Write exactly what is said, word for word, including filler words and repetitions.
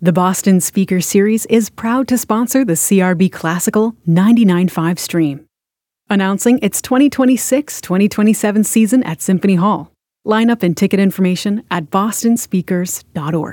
The Boston Speaker Series is proud to sponsor the C R B Classical ninety-nine point five stream. Announcing its twenty twenty-six twenty twenty-seven season at Symphony Hall. Lineup and ticket information at boston speakers dot org.